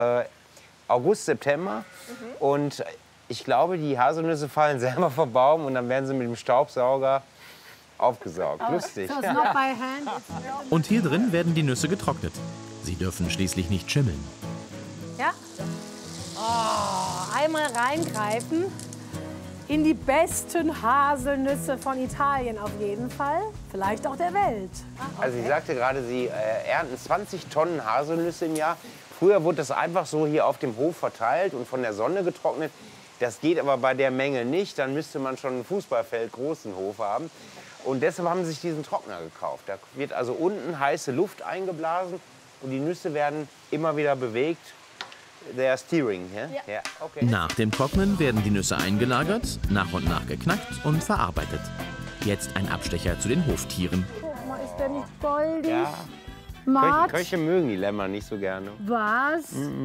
August, September. Und ich glaube, die Haselnüsse fallen selber vom Baum und dann werden sie mit dem Staubsauger aufgesaugt. Lustig. So it's not by hand. Und hier drin werden die Nüsse getrocknet. Sie dürfen schließlich nicht schimmeln. Ja. Oh, einmal reingreifen in die besten Haselnüsse von Italien auf jeden Fall. Vielleicht auch der Welt. Also ich sagte gerade, Sie ernten 20 Tonnen Haselnüsse im Jahr. Früher wurde das einfach so hier auf dem Hof verteilt und von der Sonne getrocknet. Das geht aber bei der Menge nicht. Dann müsste man schon einen Fußballfeld großen Hof haben. Und deshalb haben sie sich diesen Trockner gekauft. Da wird also unten heiße Luft eingeblasen und die Nüsse werden immer wieder bewegt. They are steering, yeah? Ja. Yeah, okay. Nach dem Trocknen werden die Nüsse eingelagert, nach und nach geknackt und verarbeitet. Jetzt ein Abstecher zu den Hoftieren. Guck mal, ist der nicht goldig? Ja. Matt? Köche mögen die Lämmer nicht so gerne. Was?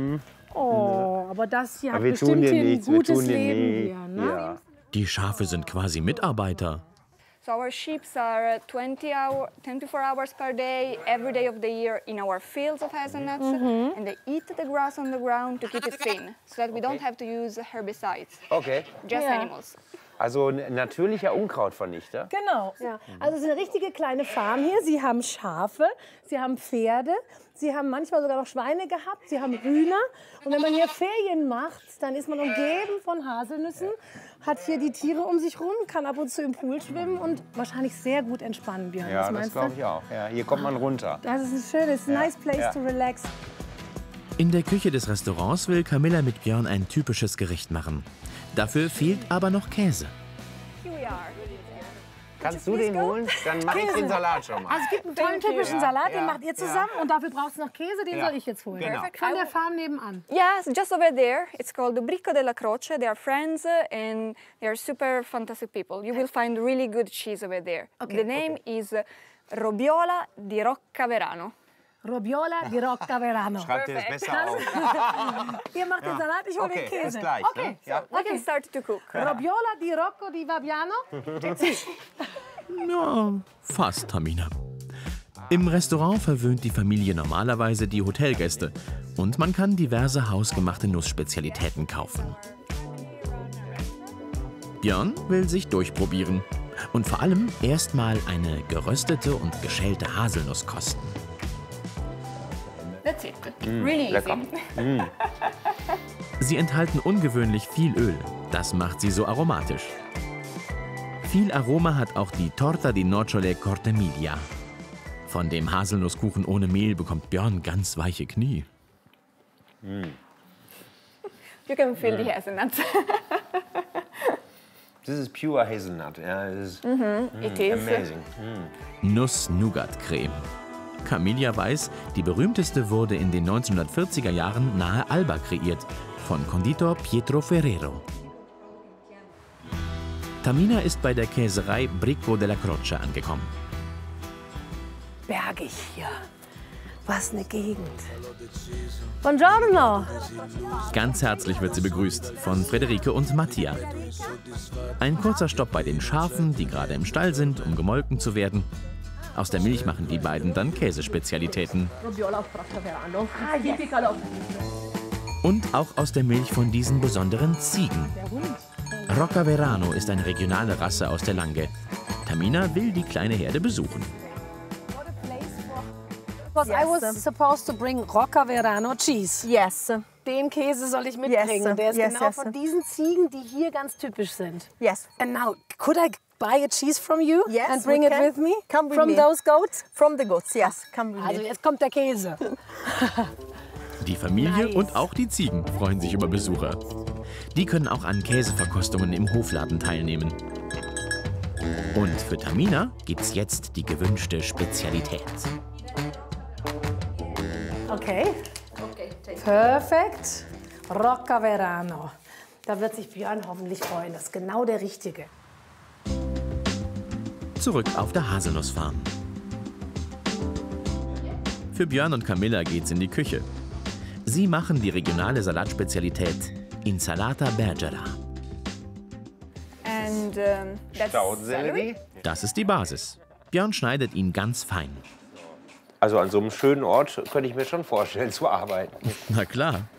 Oh, aber das hier hat Aber wir tun bestimmt dir hier ein nichts, wir gutes tun dir Leben nie. hier, ne? Ja. Die Schafe sind quasi Mitarbeiter. So our sheep are 24 hours per day, every day of the year in our fields of hazelnuts, and they eat the grass on the ground to keep it thin, so that we don't have to use herbicides, Okay. just Ja. animals. Also ein natürlicher Unkrautvernichter. Genau. Ja. Also es ist eine richtige kleine Farm hier. Sie haben Schafe, sie haben Pferde, sie haben manchmal sogar noch Schweine gehabt, sie haben Hühner. Und wenn man hier Ferien macht, dann ist man umgeben von Haselnüssen, hat hier die Tiere um sich rum, kann ab und zu im Pool schwimmen und wahrscheinlich sehr gut entspannen, Björn. Ja, Was das meinst glaube du? ich auch. Ja, hier kommt man runter. Das ist ein schönes, nice place Ja. to relax. In der Küche des Restaurants will Camilla mit Björn ein typisches Gericht machen. Dafür fehlt aber noch Käse. Here we are. Kannst du den holen? Dann mache ich den Salat schon mal. Also es gibt einen tollen typischen Salat, den macht ihr zusammen und dafür brauchst du noch Käse, den Ja. soll ich jetzt holen. Genau. Von der Farm nebenan. Yes, just over there. It's called the Bricco della Croce. They are friends and they are super fantastic people. You will find really good cheese over there. Okay. The name is Robiola di Roccaverano. Robiola di Roccaverano. Schreibt ihr das besser auf? Ihr macht den Salat, ich hole den Okay, bis Käse. gleich. Okay. Ne? Ja. We can start to cook. Robiola di Rocco di Fabiano. Ja, fast, Tamina. Im Restaurant verwöhnt die Familie normalerweise die Hotelgäste. Und man kann diverse hausgemachte Nussspezialitäten kaufen. Björn will sich durchprobieren. Und vor allem erstmal eine geröstete und geschälte Haselnuss kosten. That's it. Really lecker. easy. Sie enthalten ungewöhnlich viel Öl. Das macht sie so aromatisch. Viel Aroma hat auch die Torta di Nocciole Cortemiglia. Von dem Haselnusskuchen ohne Mehl bekommt Björn ganz weiche Knie. You can feel the hazelnuts. This is pure hazelnut. Yeah, it is It is. amazing. Nuss-Nougat-Creme. Camilla weiß, die berühmteste wurde in den 1940er Jahren nahe Alba kreiert, von Konditor Pietro Ferrero. Tamina ist bei der Käserei Bricco della Croce angekommen. Bergig hier. Was eine Gegend. Buongiorno. Ganz herzlich wird sie begrüßt von Frederike und Mattia. Ein kurzer Stopp bei den Schafen, die gerade im Stall sind, um gemolken zu werden. Aus der Milch machen die beiden dann Käsespezialitäten. Und auch aus der Milch von diesen besonderen Ziegen. Roccaverano ist eine regionale Rasse aus der Lange. Tamina will die kleine Herde besuchen. Because I was supposed to bring Roccaverano cheese. Yes. Den Käse soll ich mitbringen. Yes, Der ist yes, genau yes. von diesen Ziegen, die hier ganz typisch sind. Yes. And now, could I buy a cheese from you Yes, and bring we it can. with me? Come with from me. those goats? From the goats, yes. Come with Also me. jetzt kommt der Käse. Die Familie Nice. und auch die Ziegen freuen sich über Besucher. Die können auch an Käseverkostungen im Hofladen teilnehmen. Und für Tamina gibt's jetzt die gewünschte Spezialität. Okay. Perfekt. Roccaverano. Da wird sich Björn hoffentlich freuen. Das ist genau der Richtige. Zurück auf der Haselnussfarm. Für Björn und Camilla geht's in die Küche. Sie machen die regionale Salatspezialität Insalata Bergera. And that's Staudensellerie. Das ist die Basis. Björn schneidet ihn ganz fein. Also an so einem schönen Ort könnte ich mir schon vorstellen zu arbeiten. Na klar,